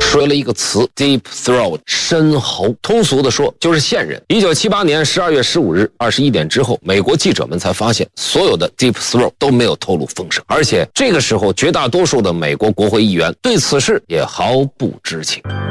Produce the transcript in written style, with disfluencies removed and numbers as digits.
说了一个词 Deep Throat 深喉，通俗的说就是线人。1978年12月15日21点之后，美国记者们才发现所有的 Deep Throat 都没有透露风声，而且这个时候绝大多数的美国国会议员对此事也毫不知情。